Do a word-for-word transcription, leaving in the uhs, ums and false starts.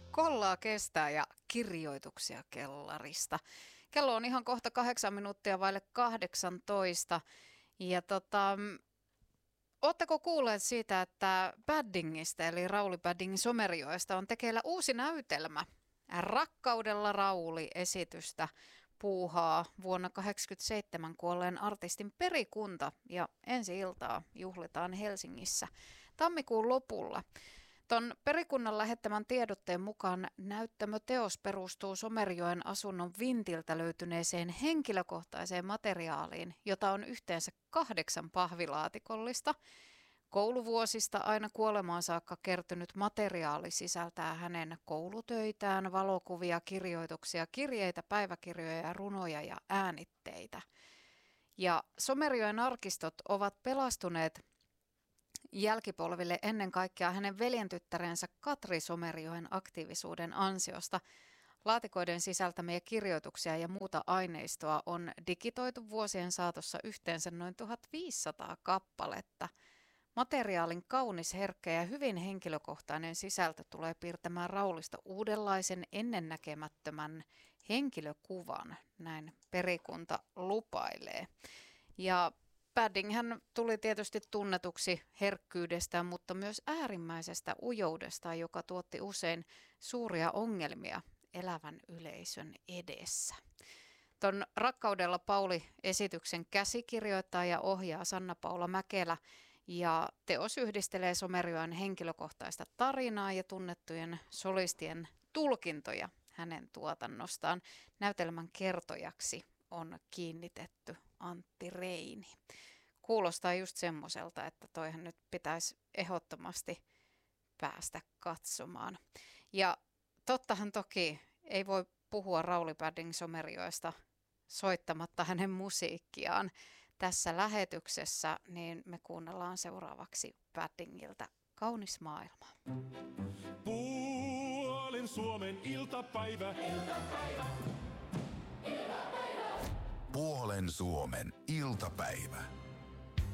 Kollaa kestää ja kirjoituksia kellarista. Kello on ihan kohta kahdeksan minuuttia vaille kahdeksantoista. Ja tota, ootteko kuulleet siitä, että Paddingista eli Rauli Paddingin Somerjoesta on tekeillä uusi näytelmä? Rakkaudella Rauli-esitystä puuhaa vuonna tuhatyhdeksänsataakahdeksankymmentäseitsemän kuolleen artistin perikunta ja ensi-iltaa juhlitaan Helsingissä tammikuun lopulla. Ton perikunnan lähettämän tiedotteen mukaan näyttämöteos perustuu Somerjoen asunnon vintiltä löytyneeseen henkilökohtaiseen materiaaliin, jota on yhteensä kahdeksan pahvilaatikollista. Kouluvuosista aina kuolemaan saakka kertynyt materiaali sisältää hänen koulutöitään, valokuvia, kirjoituksia, kirjeitä, päiväkirjoja ja runoja ja äänitteitä. Ja Somerjoen arkistot ovat pelastuneet jälkipolville ennen kaikkea hänen veljentyttärensä Katri Somerjoen aktiivisuuden ansiosta. Laatikoiden sisältämiä kirjoituksia ja muuta aineistoa on digitoitu vuosien saatossa yhteensä noin tuhatviisisataa kappaletta. Materiaalin kaunis, herkkä ja hyvin henkilökohtainen sisältö tulee piirtämään Raulista uudenlaisen ennennäkemättömän henkilökuvan, näin perikunta lupailee. Ja Padding hän tuli tietysti tunnetuksi herkkyydestään, mutta myös äärimmäisestä ujoudestaan, joka tuotti usein suuria ongelmia elävän yleisön edessä. Ton Rakkaudella Pauli-esityksen käsikirjoittaa ja ohjaa Sanna-Paula Mäkelä, ja teos yhdistelee Somerjoen henkilökohtaista tarinaa ja tunnettujen solistien tulkintoja hänen tuotannostaan. Näytelmän kertojaksi on kiinnitetty Antti Reini. Kuulostaa just semmoiselta, että toihan nyt pitäisi ehdottomasti päästä katsomaan. Ja tottahan toki ei voi puhua Rauli Padding Somerjoesta soittamatta hänen musiikkiaan. Tässä lähetyksessä niin me kuunnellaan seuraavaksi Paddingiltä Kaunis maailma. Puolen Suomen iltapäivä. Iltapäivä. Iltapäivä. Puolen Suomen iltapäivä.